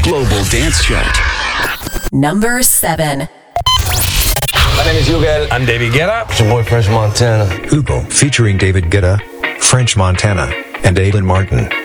Global Dance Chart. Number 7. My name is Hugo. I'm David Guetta. It's your boy French Montana. Hugo featuring David Guetta, French Montana, and Aidan Martin.